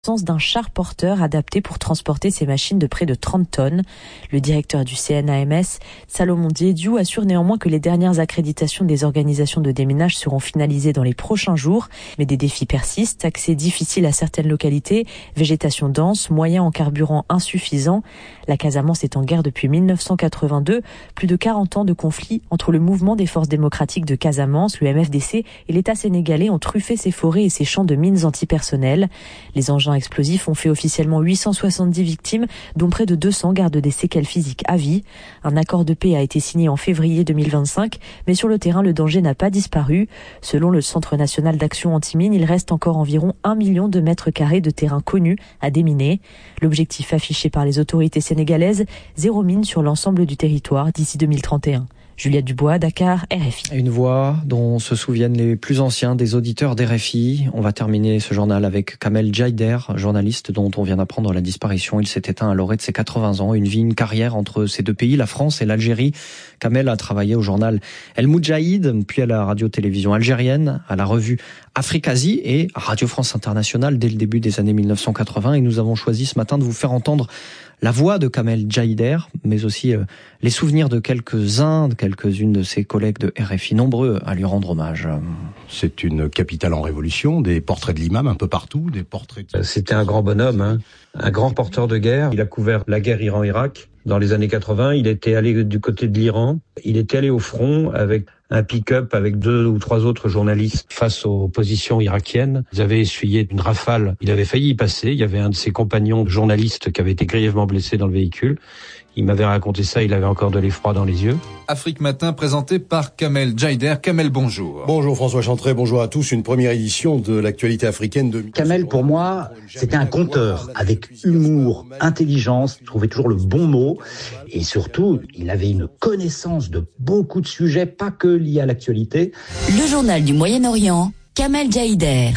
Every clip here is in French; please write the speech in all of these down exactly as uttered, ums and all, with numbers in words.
d'un char porteur adapté pour transporter ces machines de près de trente tonnes. Le directeur du C N A M S, Salomon Diédiou, assure néanmoins que les dernières accréditations des organisations de déminage seront finalisées dans les prochains jours, mais des défis persistent, accès difficile à certaines localités, végétation dense, moyens en carburant insuffisants. La Casamance est en guerre depuis mille neuf cent quatre-vingt-deux, plus de quarante ans de conflit entre le mouvement des forces démocratiques de Casamance, le M F D C, et l'État sénégalais ont truffé ses forêts et ses champs de mines antipersonnelles. Les engins explosifs ont fait officiellement huit cent soixante-dix victimes, dont près de deux cents gardent des séquelles physiques à vie. Un accord de paix a été signé en février deux mille vingt-cinq, mais sur le terrain, le danger n'a pas disparu. Selon le Centre national d'action anti-mine, il reste encore environ un million de mètres carrés de terrain connus à déminer. L'objectif affiché par les autorités sénégalaises, zéro mine sur l'ensemble du territoire d'ici deux mille trente et un. Juliette Dubois, Dakar, R F I. Une voix dont se souviennent les plus anciens des auditeurs d'R F I. On va terminer ce journal avec Kamel Djaider, journaliste dont on vient d'apprendre la disparition. Il s'est éteint à l'orée de ses quatre-vingts ans. Une vie, une carrière entre ces deux pays, la France et l'Algérie. Kamel a travaillé au journal El Moudjahid, puis à la radio-télévision algérienne, à la revue Afrique-Asie et à Radio France Internationale dès le début des années mille neuf cent quatre-vingts. Et nous avons choisi ce matin de vous faire entendre la voix de Kamel Djaider, mais aussi euh, les souvenirs de quelques-uns, de quelques-unes de ses collègues de R F I, nombreux à lui rendre hommage. C'est une capitale en révolution, des portraits de l'imam un peu partout, des portraits... De... C'était un grand bonhomme, hein, un grand porteur de guerre. Il a couvert la guerre Iran-Irak. Dans les années quatre-vingts, il était allé du côté de l'Iran. Il était allé au front avec un pick-up avec deux ou trois autres journalistes face aux positions irakiennes. Ils avaient essuyé une rafale. Il avait failli y passer. Il y avait un de ses compagnons journalistes qui avait été grièvement blessé dans le véhicule. Il m'avait raconté ça, il avait encore de l'effroi dans les yeux. Afrique Matin, présenté par Kamel Djaider. Kamel, bonjour. Bonjour François Chantrey, bonjour à tous. Une première édition de l'actualité africaine de... Kamel, pour moi, c'était un conteur, avec humour, intelligence, il trouvait toujours le bon mot. Et surtout, il avait une connaissance de beaucoup de sujets, pas que liés à l'actualité. Le journal du Moyen-Orient, Kamel Djaider.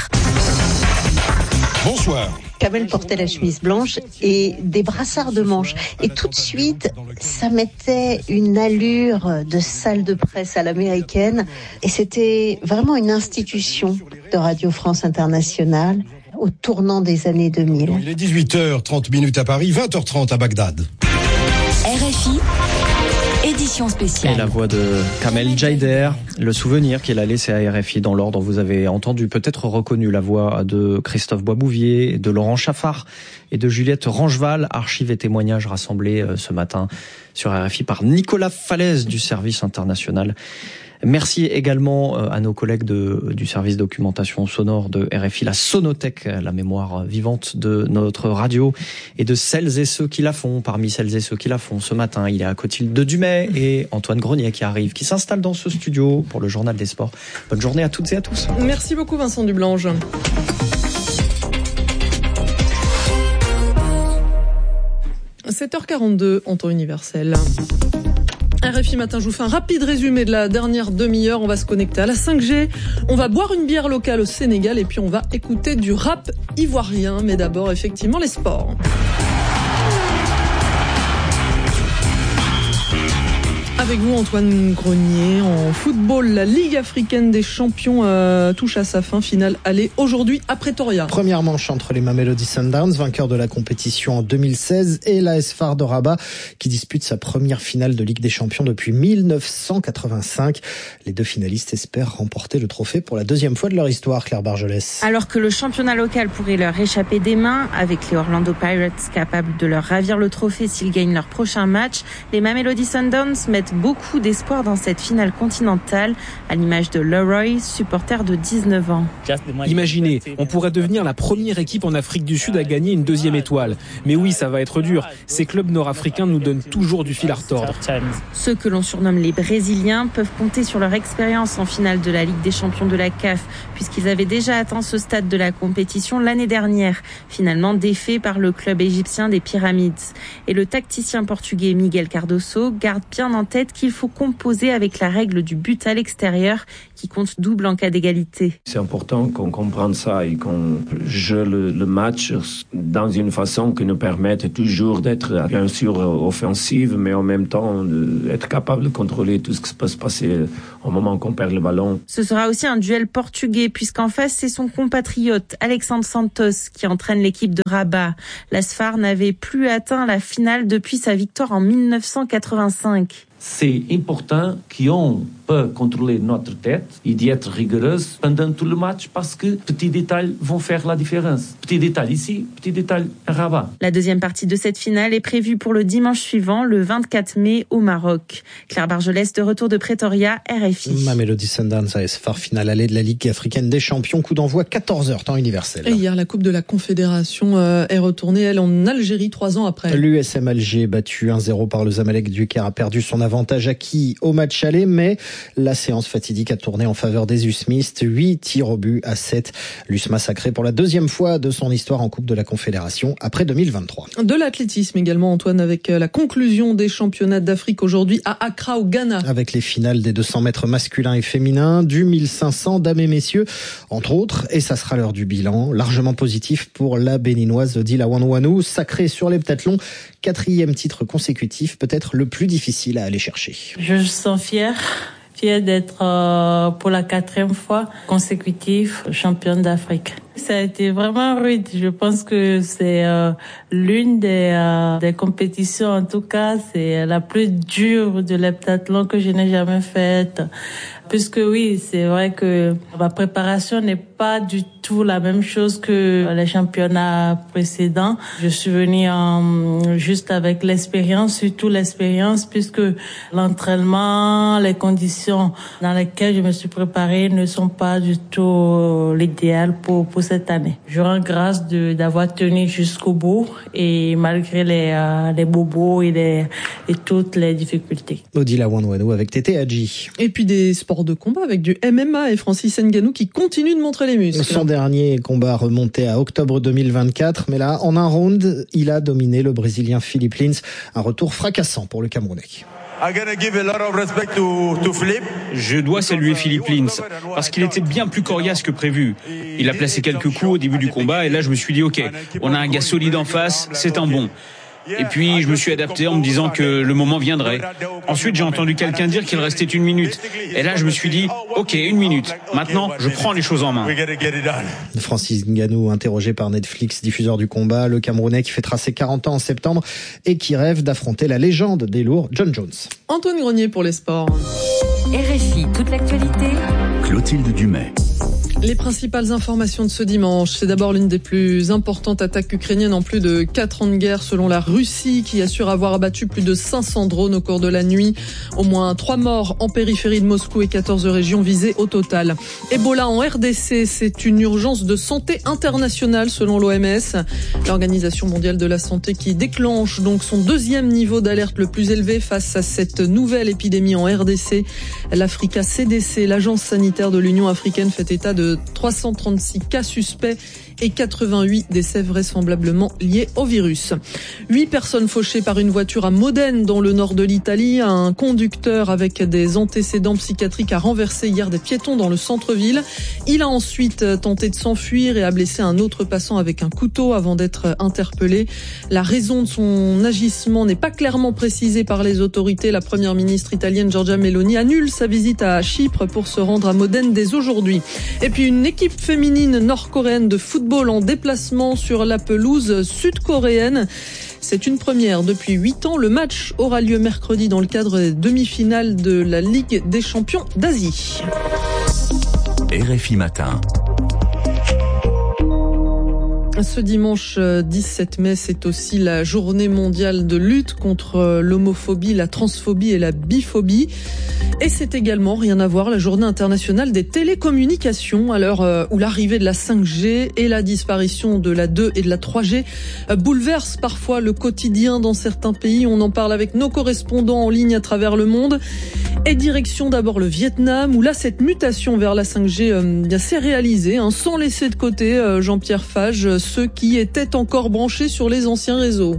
Bonsoir. Kamel portait la chemise blanche et des brassards de manches. Et tout de suite, ça mettait une allure de salle de presse à l'américaine. Et c'était vraiment une institution de Radio France Internationale au tournant des années deux mille. Il est dix-huit heures trente à Paris, vingt heures trente à Bagdad. R F I. Édition spéciale. Et la voix de Kamel Djaider, le souvenir qu'il a laissé à R F I dans l'ordre. Vous avez entendu, peut-être reconnu la voix de Christophe Boisbouvier, de Laurent Chaffard et de Juliette Rangeval. Archives et témoignages rassemblés ce matin sur R F I par Nicolas Falaise du service international. Merci également à nos collègues de, du service documentation sonore de R F I, la Sonothèque, la mémoire vivante de notre radio, et de celles et ceux qui la font. Parmi celles et ceux qui la font ce matin, il y a Clotilde Dumais et Antoine Grenier qui arrivent, qui s'installent dans ce studio pour le Journal des Sports. Bonne journée à toutes et à tous. Merci beaucoup Vincent Dublange. sept heures quarante-deux en temps universel. R F I Matin, je vous fais un rapide résumé de la dernière demi-heure. On va se connecter à la cinq G. On va boire une bière locale au Sénégal et puis on va écouter du rap ivoirien. Mais d'abord, effectivement, les sports. Avec vous, Antoine Grenier. En football, la Ligue africaine des champions euh, touche à sa fin. Finale aller aujourd'hui à Pretoria. Première manche entre les Mamelody Sundowns, vainqueurs de la compétition en deux mille seize, et l'A S F A R de Rabat, qui dispute sa première finale de Ligue des champions depuis mille neuf cent quatre-vingt-cinq. Les deux finalistes espèrent remporter le trophée pour la deuxième fois de leur histoire, Claire Bargelès. Alors que le championnat local pourrait leur échapper des mains, avec les Orlando Pirates capables de leur ravir le trophée s'ils gagnent leur prochain match, les Mamelody Sundowns mettent beaucoup d'espoir dans cette finale continentale, à l'image de Leroy, supporter de dix-neuf ans. Imaginez, on pourrait devenir la première équipe en Afrique du Sud à gagner une deuxième étoile. Mais oui, ça va être dur. Ces clubs nord-africains nous donnent toujours du fil à retordre. Ceux que l'on surnomme les Brésiliens peuvent compter sur leur expérience en finale de la Ligue des champions de la C A F, puisqu'ils avaient déjà atteint ce stade de la compétition l'année dernière, finalement défait par le club égyptien des Pyramides. Et le tacticien portugais Miguel Cardoso garde bien en tête répète qu'il faut composer avec la règle du but à l'extérieur qui compte double en cas d'égalité. C'est important qu'on comprenne ça et qu'on joue le, le match dans une façon qui nous permette toujours d'être bien sûr offensive, mais en même temps d'être capable de contrôler tout ce qui peut se passer au moment qu'on perd le ballon. Ce sera aussi un duel portugais puisqu'en face c'est son compatriote Alexandre Santos qui entraîne l'équipe de Rabat. L'A S F A R n'avait plus atteint la finale depuis sa victoire en mille neuf cent quatre-vingt-cinq. C'est important qu'on peut contrôler notre tête et d'être rigoureuse pendant tout le match parce que petits détails vont faire la différence. Petits détails ici, petits détails à Rabat. La deuxième partie de cette finale est prévue pour le dimanche suivant, le vingt-quatre mai, au Maroc. Claire Bargelès, de retour de Pretoria, R F I. Mamelody Sundowns, A S F A R, finale allée de la Ligue africaine des champions, coup d'envoi quatorze heures, temps universel. Et hier, la Coupe de la Confédération euh, est retournée, elle, en Algérie, trois ans après. L'U S M Alger, battu un zéro par le Zamalek du Caire, a perdu son avantage acquis au match aller, mais la séance fatidique a tourné en faveur des Usmistes. huit tirs au but à sept. L'U S M A sacré pour la deuxième fois de son histoire en Coupe de la Confédération après deux mille vingt-trois. De l'athlétisme également, Antoine, avec la conclusion des championnats d'Afrique aujourd'hui à Accra au Ghana. Avec les finales des deux cents mètres masculins et féminins, du mille cinq cents dames et messieurs, entre autres. Et ça sera l'heure du bilan, largement positif pour la béninoise Odile Awanwanou, sacrée sur l'heptathlon. Quatrième titre consécutif, peut-être le plus difficile à aller chercher. Je me sens fière. Fière d'être euh, pour la quatrième fois consécutive championne d'Afrique. Ça a été vraiment rude. Je pense que c'est euh, l'une des, euh, des compétitions, en tout cas, c'est la plus dure de l'heptathlon que je n'ai jamais faite. Puisque oui, c'est vrai que ma préparation n'est pas du tout la même chose que les championnats précédents. Je suis venue euh, juste avec l'expérience, surtout l'expérience, puisque l'entraînement, les conditions dans lesquelles je me suis préparée ne sont pas du tout l'idéal pour, pour cette année. Je rends grâce de, d'avoir tenu jusqu'au bout et malgré les, euh, les bobos et, les, et toutes les difficultés. Odile Awanwanou avec Tété Hadji. Et puis des sports de combat avec du M M A et Francis Ngannou qui continue de montrer les muscles. Son dernier combat remontait à octobre deux mille vingt-quatre, mais là, en un round, il a dominé le Brésilien Philippe Lins. Un retour fracassant pour le Camerounais. Je dois saluer Philippe Lins parce qu'il était bien plus coriace que prévu. Il a placé quelques coups au début du combat et là je me suis dit ok, on a un gars solide en face, c'est un bon. Et puis je me suis adapté en me disant que le moment viendrait. Ensuite j'ai entendu quelqu'un dire qu'il restait une minute. Et là je me suis dit ok, une minute. Maintenant je prends les choses en main. Francis Ngannou, interrogé par Netflix, diffuseur du combat, le Camerounais qui fêtera ses quarante ans en septembre et qui rêve d'affronter la légende des lourds, John Jones. Antoine Grenier pour les sports. R F I, toute l'actualité. Clotilde Dumais. Les principales informations de ce dimanche, c'est d'abord l'une des plus importantes attaques ukrainiennes en plus de quatre ans de guerre selon la Russie qui assure avoir abattu plus de cinq cents drones au cours de la nuit. Au moins trois morts en périphérie de Moscou et quatorze régions visées au total. Ebola en R D C, c'est une urgence de santé internationale selon l'O M S, l'Organisation mondiale de la santé qui déclenche donc son deuxième niveau d'alerte le plus élevé face à cette nouvelle épidémie en R D C. L'Africa C D C, l'agence sanitaire de l'Union africaine, fait état de trois cent trente-six cas suspects et quatre-vingt-huit décès vraisemblablement liés au virus. Huit personnes fauchées par une voiture à Modène dans le nord de l'Italie. Un conducteur avec des antécédents psychiatriques a renversé hier des piétons dans le centre-ville. Il a ensuite tenté de s'enfuir et a blessé un autre passant avec un couteau avant d'être interpellé. La raison de son agissement n'est pas clairement précisée par les autorités. La première ministre italienne Giorgia Meloni annule sa visite à Chypre pour se rendre à Modène dès aujourd'hui. Et puis une équipe féminine nord-coréenne de football en déplacement sur la pelouse sud-coréenne. C'est une première depuis huit ans. Le match aura lieu mercredi dans le cadre des demi-finales de la Ligue des champions d'Asie. R F I Matin. Ce dimanche dix-sept mai, c'est aussi la journée mondiale de lutte contre l'homophobie, la transphobie et la biphobie. Et c'est également, rien à voir, la journée internationale des télécommunications, à l'heure où l'arrivée de la cinq G et la disparition de la deux et de la trois G bouleversent parfois le quotidien dans certains pays. On en parle avec nos correspondants en ligne à travers le monde. Et direction d'abord le Vietnam, où là, cette mutation vers la cinq G euh, s'est réalisée, hein, sans laisser de côté, euh, Jean-Pierre Fage, ceux qui étaient encore branchés sur les anciens réseaux.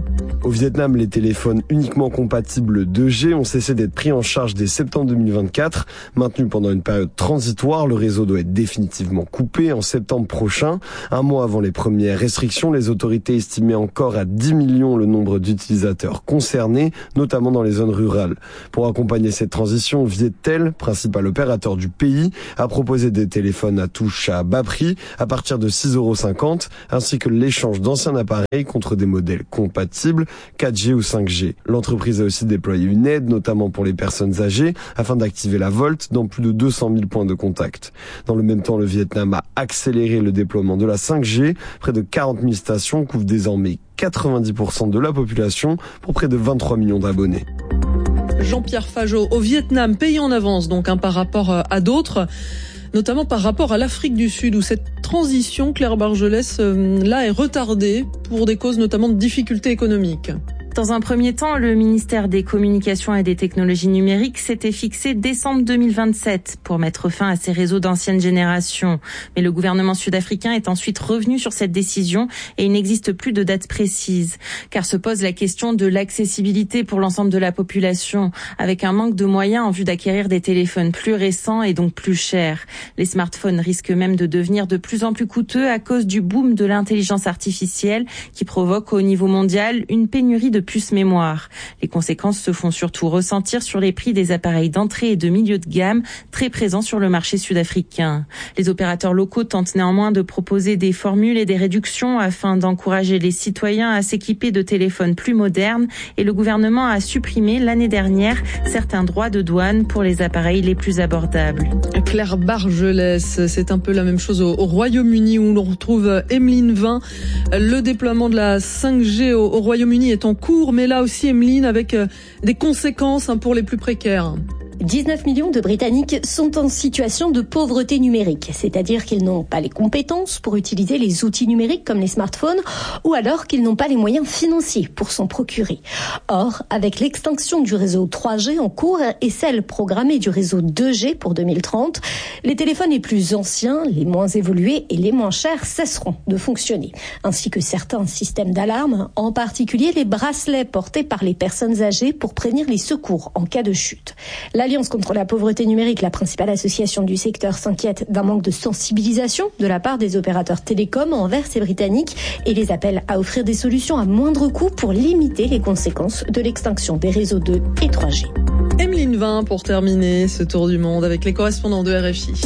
Au Vietnam, les téléphones uniquement compatibles deux G ont cessé d'être pris en charge dès septembre deux mille vingt-quatre. Maintenu pendant une période transitoire, le réseau doit être définitivement coupé en septembre prochain. Un mois avant les premières restrictions, les autorités estimaient encore à dix millions le nombre d'utilisateurs concernés, notamment dans les zones rurales. Pour accompagner cette transition, Viettel, principal opérateur du pays, a proposé des téléphones à touche à bas prix à partir de six euros cinquante, ainsi que l'échange d'anciens appareils contre des modèles compatibles quatre G ou cinq G. L'entreprise a aussi déployé une aide, notamment pour les personnes âgées, afin d'activer la VoLTE dans plus de deux cent mille points de contact. Dans le même temps, le Vietnam a accéléré le déploiement de la cinq G. Près de quarante mille stations couvrent désormais quatre-vingt-dix pour cent de la population pour près de vingt-trois millions d'abonnés. Jean-Pierre Fajot, au Vietnam, pays en avance donc hein, par rapport à d'autres, notamment par rapport à l'Afrique du Sud, où cette transition, Claire Bargelès, euh, là est retardée pour des causes notamment de difficultés économiques. Dans un premier temps, le ministère des Communications et des Technologies numériques s'était fixé décembre deux mille vingt-sept pour mettre fin à ces réseaux d'ancienne génération. Mais le gouvernement sud-africain est ensuite revenu sur cette décision et il n'existe plus de date précise. Car se pose la question de l'accessibilité pour l'ensemble de la population, avec un manque de moyens en vue d'acquérir des téléphones plus récents et donc plus chers. Les smartphones risquent même de devenir de plus en plus coûteux à cause du boom de l'intelligence artificielle qui provoque au niveau mondial une pénurie de puces mémoire. Les conséquences se font surtout ressentir sur les prix des appareils d'entrée et de milieu de gamme très présents sur le marché sud-africain. Les opérateurs locaux tentent néanmoins de proposer des formules et des réductions afin d'encourager les citoyens à s'équiper de téléphones plus modernes et le gouvernement a supprimé l'année dernière certains droits de douane pour les appareils les plus abordables. Claire Bargelès, c'est un peu la même chose au, au Royaume-Uni où l'on retrouve Emeline vingt. Le déploiement de la cinq G au, au Royaume-Uni est en cours. Mais là aussi, Emeline, avec des conséquences pour les plus précaires. dix-neuf millions de Britanniques sont en situation de pauvreté numérique, c'est-à-dire qu'ils n'ont pas les compétences pour utiliser les outils numériques comme les smartphones ou alors qu'ils n'ont pas les moyens financiers pour s'en procurer. Or, avec l'extinction du réseau trois G en cours et celle programmée du réseau deux G pour deux mille trente, les téléphones les plus anciens, les moins évolués et les moins chers cesseront de fonctionner, ainsi que certains systèmes d'alarme, en particulier les bracelets portés par les personnes âgées pour prévenir les secours en cas de chute. L'Alliance contre la pauvreté numérique, la principale association du secteur, s'inquiète d'un manque de sensibilisation de la part des opérateurs télécoms envers ces Britanniques et les appelle à offrir des solutions à moindre coût pour limiter les conséquences de l'extinction des réseaux deux et trois G. Emeline vingt pour terminer ce tour du monde avec les correspondants de R F I.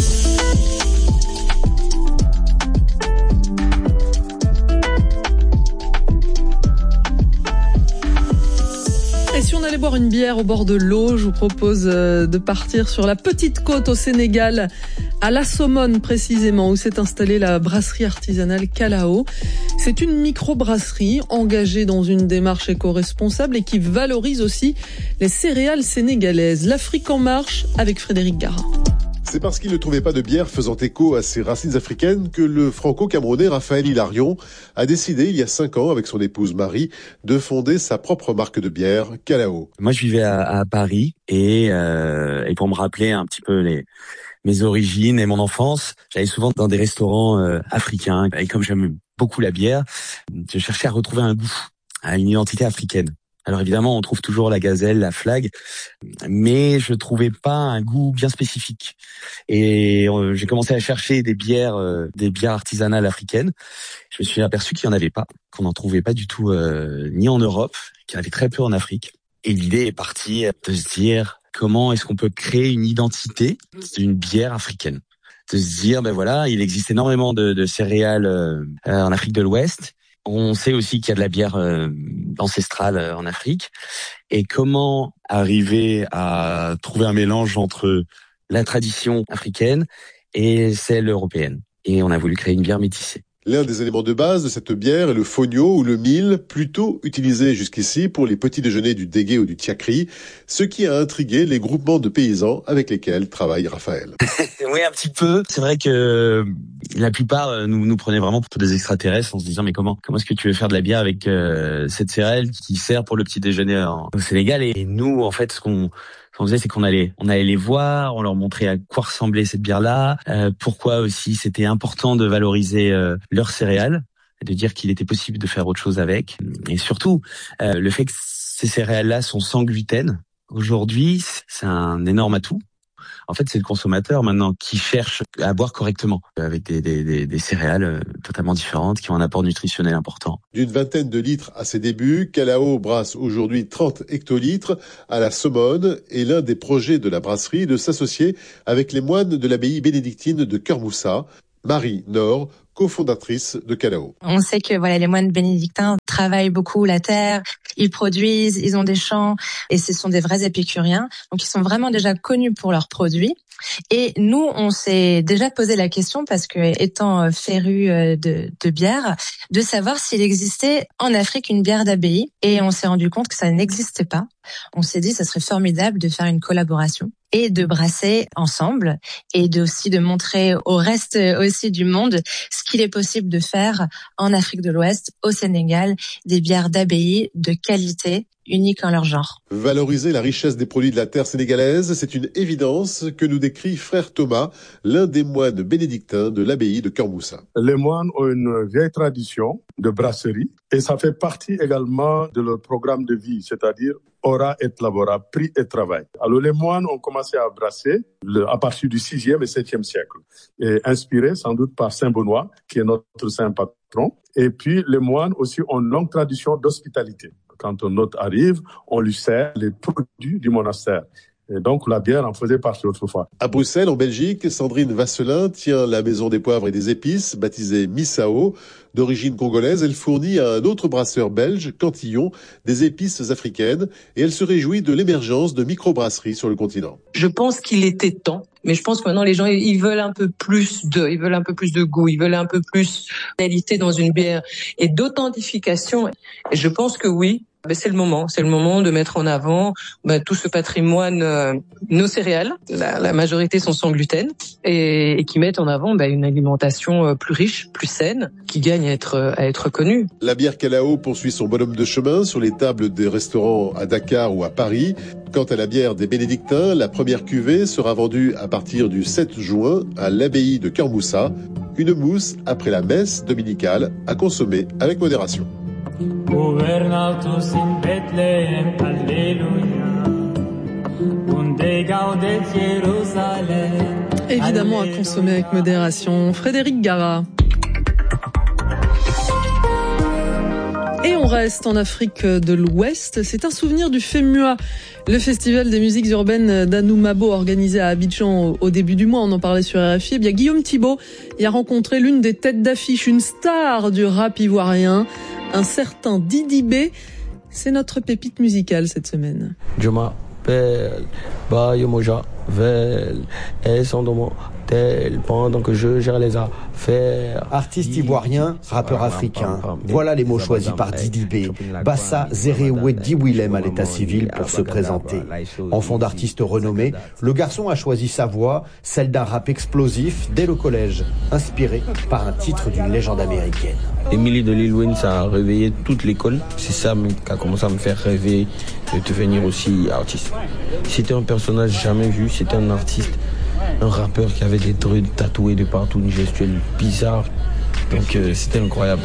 Et si on allait boire une bière au bord de l'eau, je vous propose de partir sur la petite côte au Sénégal, à La Somone précisément, où s'est installée la brasserie artisanale Kalao. C'est une micro-brasserie engagée dans une démarche éco-responsable et qui valorise aussi les céréales sénégalaises. L'Afrique en marche avec Frédéric Gara. C'est parce qu'il ne trouvait pas de bière faisant écho à ses racines africaines que le franco-camerounais Raphaël Hilarion a décidé, il y a cinq ans, avec son épouse Marie, de fonder sa propre marque de bière, Kalao. Moi, je vivais à, à Paris et, euh, et pour me rappeler un petit peu les, mes origines et mon enfance, j'allais souvent dans des restaurants euh, africains. Et comme j'aime beaucoup la bière, je cherchais à retrouver un goût, à une identité africaine. Alors évidemment, on trouve toujours la gazelle, la flag, mais je trouvais pas un goût bien spécifique. Et euh, j'ai commencé à chercher des bières, euh, des bières artisanales africaines. Je me suis aperçu qu'il y en avait pas, qu'on n'en trouvait pas du tout euh, ni en Europe, qu'il y en avait très peu en Afrique. Et l'idée est partie de se dire comment est-ce qu'on peut créer une identité d'une bière africaine. De se dire, ben voilà, il existe énormément de, de céréales euh, en Afrique de l'Ouest. On sait aussi qu'il y a de la bière euh, ancestrale euh, en Afrique. Et comment arriver à trouver un mélange entre la tradition africaine et celle européenne. Et on a voulu créer une bière métissée. L'un des éléments de base de cette bière est le fonio ou le mil, plutôt utilisé jusqu'ici pour les petits déjeuners du dégué ou du tiakri, ce qui a intrigué les groupements de paysans avec lesquels travaille Raphaël. Oui, un petit peu. C'est vrai que la plupart nous nous prenaient vraiment pour des extraterrestres en se disant mais comment comment est-ce que tu veux faire de la bière avec euh, cette céréale qui sert pour le petit déjeuner en, au Sénégal. Et nous, en fait, ce qu'on Ce qu'on faisait, c'est qu'on allait, on allait les voir, on leur montrait à quoi ressemblait cette bière-là, euh, pourquoi aussi c'était important de valoriser euh, leurs céréales, de dire qu'il était possible de faire autre chose avec. Et surtout, euh, le fait que ces céréales-là sont sans gluten, aujourd'hui, c'est un énorme atout. En fait, c'est le consommateur maintenant qui cherche à boire correctement, avec des, des, des, des céréales totalement différentes, qui ont un apport nutritionnel important. D'une vingtaine de litres à ses débuts, Calao brasse aujourd'hui trente hectolitres à la Somone et l'un des projets de la brasserie de s'associer avec les moines de l'abbaye bénédictine de Cœur-Moussa. Marie Nord, cofondatrice de Calao. On sait que voilà, les moines bénédictins travaillent beaucoup la terre, ils produisent, ils ont des champs et ce sont des vrais épicuriens. Donc ils sont vraiment déjà connus pour leurs produits. Et nous, on s'est déjà posé la question, parce que étant férus de, de bière, de savoir s'il existait en Afrique une bière d'abbaye. Et on s'est rendu compte que ça n'existait pas. On s'est dit que ça serait formidable de faire une collaboration et de brasser ensemble et de aussi de montrer au reste aussi du monde ce qu'il est possible de faire en Afrique de l'Ouest, au Sénégal, des bières d'abbaye de qualité, uniques en leur genre. Valoriser la richesse des produits de la terre sénégalaise, c'est une évidence que nous décrit frère Thomas, l'un des moines bénédictins de l'abbaye de Cœur-Moussa. Les moines ont une vieille tradition de brasserie et ça fait partie également de leur programme de vie, c'est-à-dire ora et labora, prix et travail. Alors les moines ont commencé à brasser le, à partir du sixième et septième siècle, et inspirés sans doute par Saint Benoît, qui est notre saint patron. Et puis les moines aussi ont une longue tradition d'hospitalité. Quand un hôte arrive, on lui sert les produits du monastère. Et donc, la bière en faisait partie autrefois. À Bruxelles, en Belgique, Sandrine Vasselin tient la maison des poivres et des épices, baptisée Missao. D'origine congolaise, elle fournit à un autre brasseur belge, Cantillon, des épices africaines, et elle se réjouit de l'émergence de microbrasseries sur le continent. Je pense qu'il était temps. Mais je pense que maintenant les gens ils veulent un peu plus de, ils veulent un peu plus de goût, ils veulent un peu plus de qualité dans une bière et d'authentification. Et je pense que oui, ben c'est le moment, c'est le moment de mettre en avant ben, tout ce patrimoine, euh, nos céréales, la, la majorité sont sans gluten et, et qui mettent en avant ben, une alimentation plus riche, plus saine, qui gagne à être à être connue. La bière Calao poursuit son bonhomme de chemin sur les tables des restaurants à Dakar ou à Paris. Quant à la bière des Bénédictins, la première cuvée sera vendue à partir du sept juin à l'abbaye de Cœur-Moussa. Une mousse après la messe dominicale à consommer avec modération. Évidemment à consommer avec modération. Frédéric Gara. Et on reste en Afrique de l'Ouest. C'est un souvenir du FEMUA, le festival des musiques urbaines d'Anoumabo, organisé à Abidjan au début du mois. On en parlait sur R F I. Eh bien, Guillaume Thibault y a rencontré l'une des têtes d'affiche, une star du rap ivoirien, un certain Didi B. C'est notre pépite musicale cette semaine. Je m'appelle Bayomoja Vel et son domo tel pendant que je gère les affaires. Artiste ivoirien, rappeur africain. Voilà les mots choisis par Didi B. Bassa Zereoué Diwilem à l'état civil pour se présenter. Enfant d'artiste renommé, le garçon a choisi sa voix, celle d'un rap explosif dès le collège, inspiré par un titre d'une légende américaine. Emily de Lil Wayne, ça a réveillé toute l'école. C'est ça qui a commencé à me faire rêver de devenir aussi artiste. C'était un personnage jamais vu, c'était un artiste, un rappeur qui avait des trucs tatoués de partout, une gestuelle bizarre. Donc euh, c'était incroyable.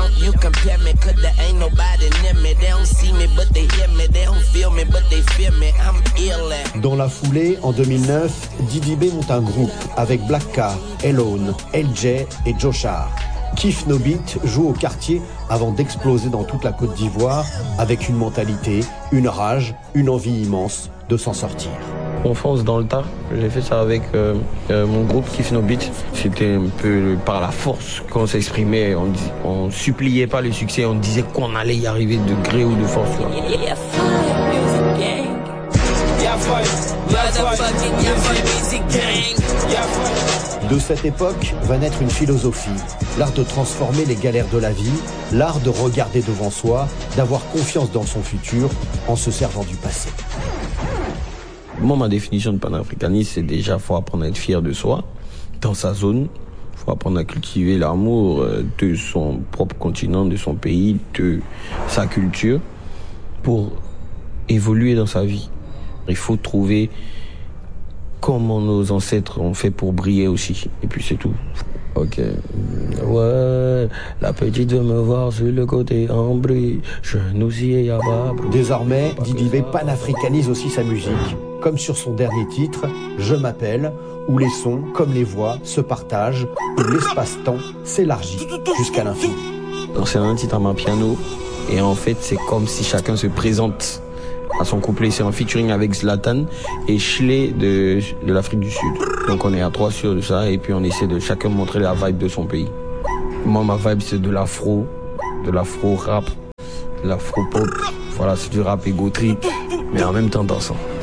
Dans la foulée, en deux mille neuf, Didi B monte un groupe avec Black Car, Elone, L J et Joshar. Kif No Beat joue au quartier avant d'exploser dans toute la Côte d'Ivoire avec une mentalité, une rage, une envie immense de s'en sortir. On fonce dans le tas. J'ai fait ça avec euh, euh, mon groupe Kif No Beat. C'était un peu par la force qu'on s'exprimait. On, on suppliait pas le succès, on disait qu'on allait y arriver de gré ou de force. Là. De cette époque va naître une philosophie, l'art de transformer les galères de la vie, l'art de regarder devant soi, d'avoir confiance dans son futur en se servant du passé. Moi, ma définition de panafricanisme, c'est déjà faut apprendre à être fier de soi, dans sa zone. Faut apprendre à cultiver l'amour de son propre continent, de son pays, de sa culture, pour évoluer dans sa vie. Il faut trouver comment nos ancêtres ont fait pour briller aussi. Et puis c'est tout. Ok. Ouais, la petite veut me voir sur le côté embris. Je nous y ai pas. Désormais, Didi B panafricanise aussi sa musique. Comme sur son dernier titre, Je m'appelle, où les sons, comme les voix, se partagent, où l'espace-temps s'élargit jusqu'à l'infini. C'est un titre à main piano, et en fait, c'est comme si chacun se présente à son couplet. C'est un featuring avec Zlatan et Schley de, de l'Afrique du Sud. Donc on est à trois sur ça, et puis on essaie de chacun montrer la vibe de son pays. Moi, ma vibe, c'est de l'afro, de l'afro-rap, de l'afro-pop. Voilà, c'est du rap égo trip, mais en même temps dansant.